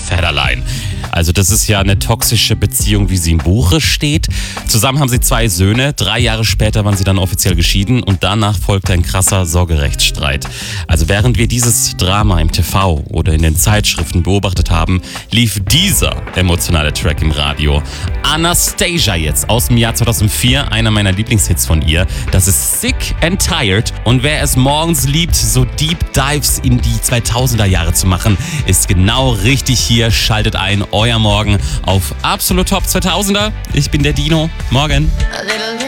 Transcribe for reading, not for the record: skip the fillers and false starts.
Federline. Also das ist ja eine toxische Beziehung, wie sie im Buche steht. Zusammen haben sie 2 Söhne. 3 Jahre später waren sie dann offiziell geschieden und danach folgte ein krasser Sorgerechtsstreit. Also während wir dieses Drama im TV oder in den Zeitschriften beobachtet haben, lief dieser emotionale Track im Radio. Anastasia jetzt aus dem Jahr 2004, einer meiner Lieblingshits von ihr. Das ist Sick and Tired. Und wer es morgens liebt, so Deep Dives in die 2000er Jahre zu machen, ist genau richtig hier. Schaltet ein, euer Morgen auf Absolut Top 2000er. Ich bin der Dino. Morgen.